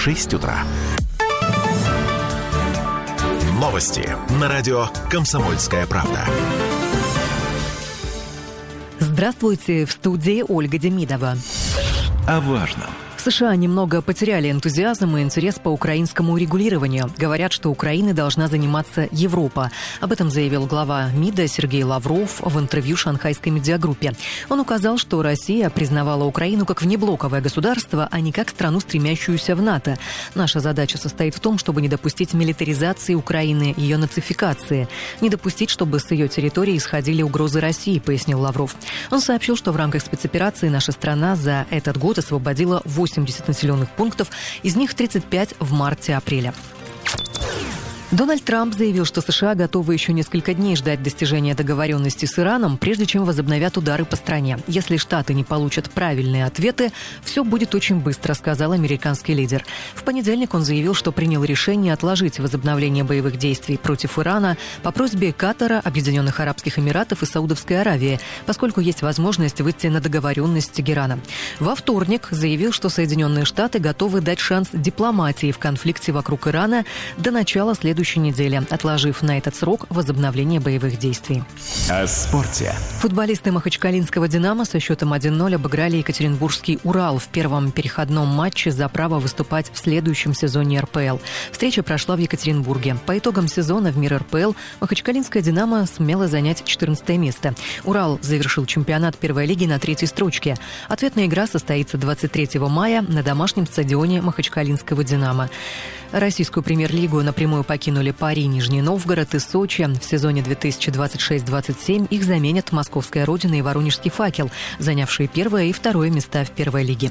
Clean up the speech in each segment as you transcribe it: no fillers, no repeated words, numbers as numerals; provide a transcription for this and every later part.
6 утра. Новости на радио «Комсомольская правда». Здравствуйте, в студии Ольга Демидова. О важном. США немного потеряли энтузиазм и интерес по украинскому урегулированию. Говорят, что Украиной должна заниматься Европа. Об этом заявил глава МИДа Сергей Лавров в интервью шанхайской медиагруппе. Он указал, что Россия признавала Украину как внеблоковое государство, а не как страну, стремящуюся в НАТО. Наша задача состоит в том, чтобы не допустить милитаризации Украины, ее нацификации. Не допустить, чтобы с ее территории исходили угрозы России, пояснил Лавров. Он сообщил, что в рамках спецоперации наша страна за этот год освободила 80 населенных пунктов, из них 35 в марте-апреле. Дональд Трамп заявил, что США готовы еще несколько дней ждать достижения договоренности с Ираном, прежде чем возобновят удары по стране. Если Штаты не получат правильные ответы, все будет очень быстро, сказал американский лидер. В понедельник он заявил, что принял решение отложить возобновление боевых действий против Ирана по просьбе Катара, Объединенных Арабских Эмиратов и Саудовской Аравии, поскольку есть возможность выйти на договоренность с Тегераном. Во вторник заявил, что Соединенные Штаты готовы дать шанс дипломатии в конфликте вокруг Ирана до начала следующей недели, отложив на этот срок возобновление боевых действий. О спорте. Футболисты махачкалинского «Динамо» со счетом 1-0 обыграли екатеринбургский «Урал» в первом переходном матче за право выступать в следующем сезоне РПЛ. Встреча прошла в Екатеринбурге. По итогам сезона в мир РПЛ махачкалинское «Динамо» смело занять 14 место. «Урал» завершил чемпионат первой лиги на 3-й строчке. Ответная игра состоится 23 мая на домашнем стадионе махачкалинского «Динамо». Российскую премьер-лигу напрямую покинули Пари, Нижний Новгород и Сочи. В сезоне 2026-27 их заменят Московская Родина и Воронежский «Факел», занявшие первое и второе места в первой лиге.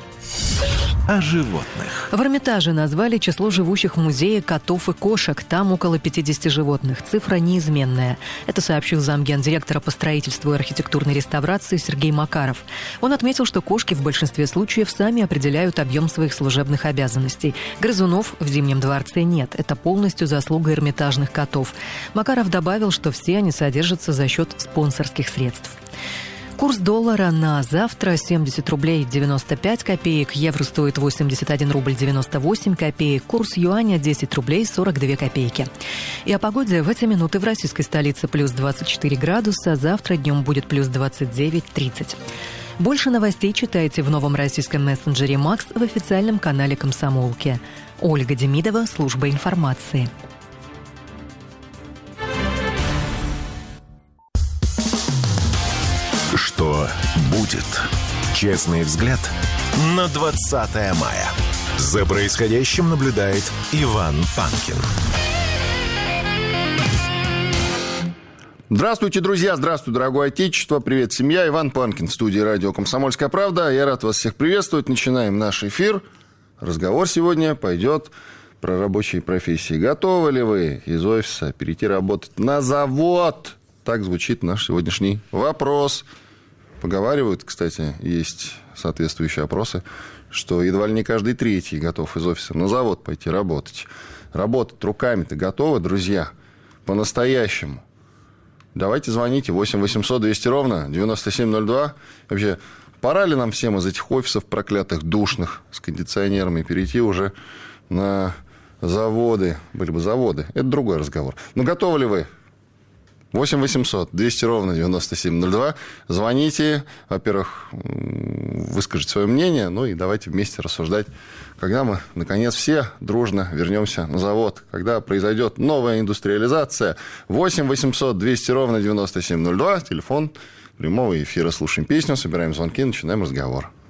О животных. В Эрмитаже назвали число живущих в музее котов и кошек. Там около 50 животных. Цифра неизменная. Это сообщил замгендиректора по строительству и архитектурной реставрации Сергей Макаров. Он отметил, что кошки в большинстве случаев сами определяют объем своих служебных обязанностей. Грызунов в Зимнем дворце нет. Это полностью заслуга эрмитажных котов. Макаров добавил, что все они содержатся за счет спонсорских средств. Курс доллара на завтра 70 рублей 95 копеек, евро стоит 81 рубль 98 копеек, курс юаня 10 рублей 42 копейки. И о погоде в эти минуты в российской столице плюс 24 градуса, завтра днем будет плюс 29-30. Больше новостей читайте в новом российском мессенджере «Макс» в официальном канале «Комсомолки». Ольга Демидова, служба информации. Что будет? Честный взгляд на 20 мая. За происходящим наблюдает Иван Панкин. Здравствуйте, друзья! Здравствуй, дорогое отечество! Привет, семья! Иван Панкин в студии радио «Комсомольская правда». Я рад вас всех приветствовать. Начинаем наш эфир. Разговор сегодня пойдет про рабочие профессии. Готовы ли вы из офиса перейти работать на завод? Так звучит наш сегодняшний вопрос. Поговаривают, кстати, есть соответствующие опросы, что едва ли не каждый третий готов из офиса на завод пойти работать. Работать руками-то готовы, друзья? По-настоящему. Давайте звоните 8 800 200 ровно 9702. Вообще, пора ли нам всем из этих офисов проклятых, душных, с кондиционерами перейти уже на заводы? Были бы заводы. Это другой разговор. Но готовы ли вы? 8 800 200 ровно 9702. Звоните. Во-первых, выскажите свое мнение. Ну и давайте вместе рассуждать, когда мы, наконец, все дружно вернемся на завод. Когда произойдет новая индустриализация. 8 800 200 ровно 9702. Телефон прямого эфира. Слушаем песню, собираем звонки, начинаем разговор.